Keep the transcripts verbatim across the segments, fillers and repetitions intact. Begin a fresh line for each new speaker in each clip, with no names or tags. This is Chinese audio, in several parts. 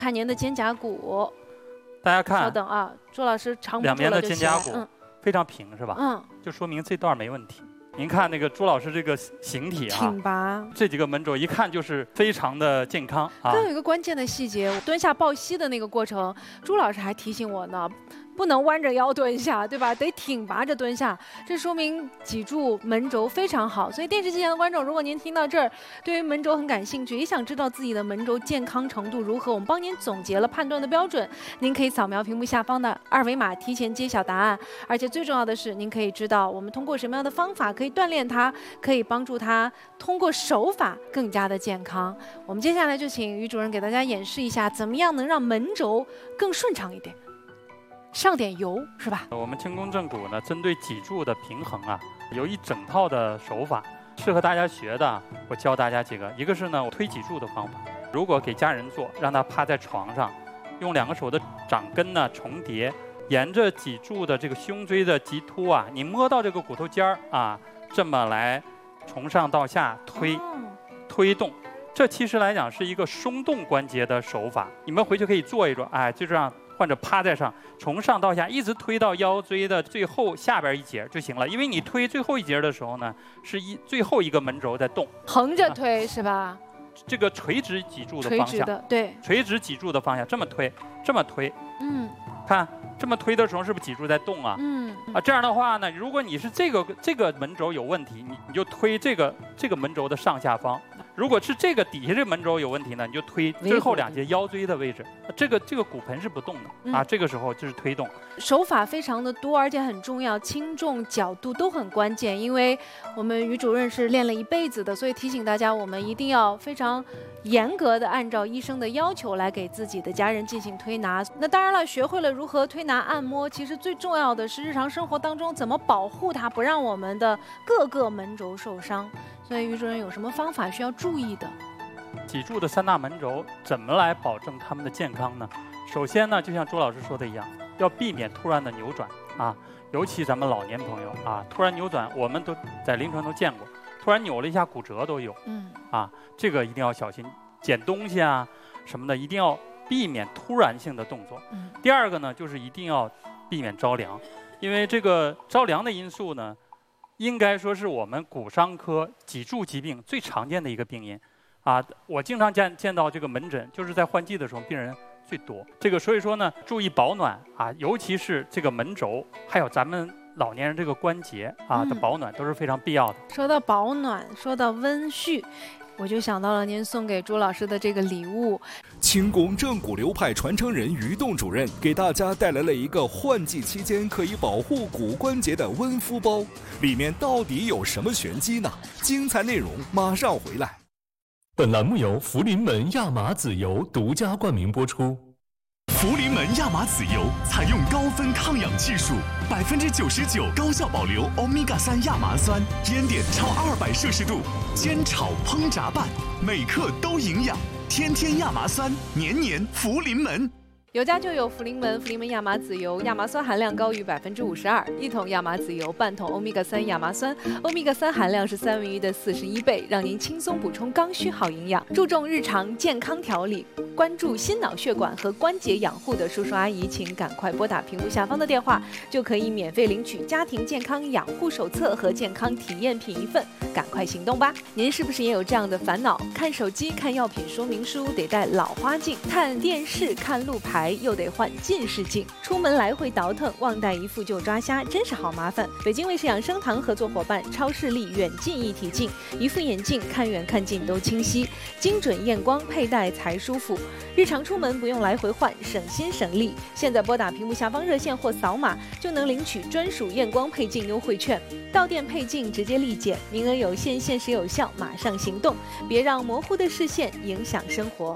看您的肩胛骨，
大家看，
稍等啊，朱老师长
两边的肩胛骨、
嗯、
非常平，是吧？
嗯，
就说明这段没问题。您看那个朱老师这个形体啊，
挺拔，
这几个门轴一看就是非常的健康啊。
更有一个关键的细节，蹲下抱膝的那个过程，朱老师还提醒我呢。不能弯着腰蹲下，对吧？得挺拔着蹲下，这说明脊柱门轴非常好。所以电视机前的观众，如果您听到这儿，对于门轴很感兴趣，也想知道自己的门轴健康程度如何，我们帮您总结了判断的标准。您可以扫描屏幕下方的二维码，提前揭晓答案。而且最重要的是，您可以知道我们通过什么样的方法可以锻炼它，可以帮助它通过手法更加的健康。我们接下来就请于主任给大家演示一下，怎么样能让门轴更顺畅一点。上点油是吧？
我们轻弓正骨呢，针对脊柱的平衡啊，有一整套的手法，适合大家学的。我教大家几个，一个是呢，我推脊柱的方法。如果给家人做，让他趴在床上，用两个手的掌根呢重叠，沿着脊柱的这个胸椎的棘突啊，你摸到这个骨头尖儿啊，这么来从上到下推，推动。这其实来讲是一个松动关节的手法，你们回去可以做一做，哎，就这样。患者趴在上，从上到下一直推到腰椎的最后下边一节就行了。因为你推最后一节的时候呢，是一最后一个门轴在动，
横着推、啊、是吧？
这个垂直脊柱的方向，
垂直的对，
垂直脊柱的方向，这么推，这么推，嗯，看这么推的时候是不是脊柱在动啊？嗯，啊，这样的话呢，如果你是这个这个门轴有问题，你你就推这个这个门轴的上下方。如果是这个底下这门轴有问题呢，你就推最后两节腰椎的位置，这个这个骨盆是不动的、嗯、啊，这个时候就是推动。
手法非常的多，而且很重要，轻重角度都很关键。因为我们于主任是练了一辈子的，所以提醒大家，我们一定要非常严格的按照医生的要求来给自己的家人进行推拿。那当然了，学会了如何推拿按摩，其实最重要的是日常生活当中怎么保护它，不让我们的各个门轴受伤。所以于主任有什么方法需要注意的？
脊柱的三大门轴怎么来保证他们的健康呢？首先呢，就像朱老师说的一样，要避免突然的扭转啊，尤其咱们老年朋友啊，突然扭转，我们都在临床都见过，突然扭了一下骨折都有，嗯，啊，这个一定要小心，捡东西啊什么的，一定要避免突然性的动作。嗯，第二个呢，就是一定要避免着凉，因为这个着凉的因素呢，应该说是我们骨伤科脊柱疾病最常见的一个病因，啊，我经常见见到这个门诊，就是在换季的时候病人最多。这个所以说呢，注意保暖啊，尤其是这个门轴，还有咱们老年人这个关节啊的保暖都是非常必要的。
说到保暖，说到温煦，我就想到了您送给朱老师的这个礼物。
轻功正骨流派传承人于栋主任给大家带来了一个换季期间可以保护骨关节的温敷包，里面到底有什么玄机呢？精彩内容马上回来。
本栏目由福临门亚麻籽油独家冠名播出。
福临门亚麻籽油采用高分抗氧技术，百分之九十九高效保留欧米伽三亚麻酸，烟点超二百摄氏度，煎炒烹炸拌，每克都营养。天天亚麻酸，年年福临门。
有家就有福临门，福临门亚麻籽油，亚麻酸含量高于百分之五十二，一桶亚麻籽油，半桶欧米伽三亚麻酸，欧米伽三含量是三文鱼的四十一倍，让您轻松补充刚需好营养。注重日常健康调理，关注心脑血管和关节养护的叔叔阿姨，请赶快拨打屏幕下方的电话，就可以免费领取家庭健康养护手册和健康体验品一份，赶快行动吧！您是不是也有这样的烦恼？看手机、看药品说明书得戴老花镜，看电视、看路牌又得换近视镜，出门来回倒腾，忘带一副就抓瞎，真是好麻烦。北京卫视养生堂合作伙伴超视力远近一体镜，一副眼镜看远看近都清晰，精准验光，佩戴才舒服。日常出门不用来回换，省心省力。现在拨打屏幕下方热线或扫码就能领取专属验光配镜优惠券，到店配镜直接立减，名额有限，限时有效，马上行动，别让模糊的视线影响生活。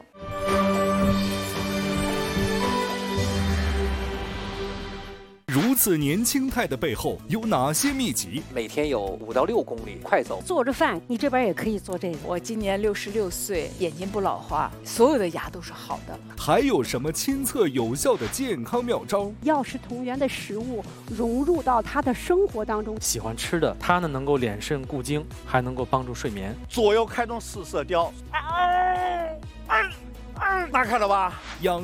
如此年轻态的背后有哪些秘籍？
每天有五到六公里快走。
做着饭，你这边也可以做这个。
我今年六十六岁，眼睛不老花，所有的牙都是好的。
还有什么亲测有效的健康妙招？
药食同源的食物融入到他的生活当中。
喜欢吃的，它呢能够敛肾固精，还能够帮助睡眠。
左右开动四色雕。啊啊啊那看了吧？
养